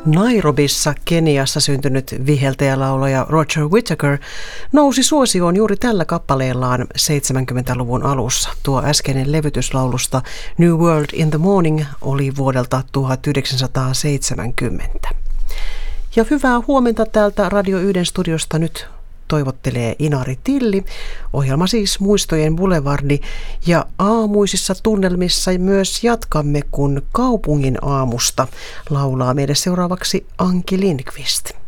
Nairobissa Keniassa syntynyt viheltäjälaulaja Roger Whittaker nousi suosioon juuri tällä kappaleellaan 70-luvun alussa. Tuo äskeinen levytyslaulusta New World in the Morning oli vuodelta 1970. Ja hyvää huomenta täältä Radio 1 studiosta nyt toivottelee Inari Tilli. Ohjelma siis Muistojen Boulevardi ja aamuisissa tunnelmissa myös jatkamme, kun kaupungin aamusta laulaa meille seuraavaksi Anki Lindqvist.